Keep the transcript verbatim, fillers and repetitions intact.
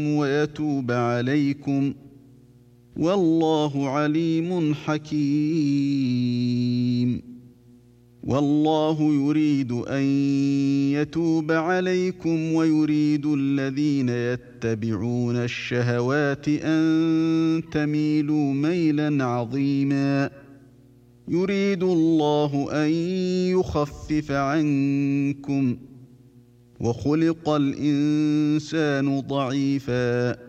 ويتوب عليكم، والله عليم حكيم. والله يريد أن يتوب عليكم ويريد الذين يتبعون الشهوات أن تميلوا ميلا عظيما. يريد الله أن يخفف عنكم، وخلق الإنسان ضعيفا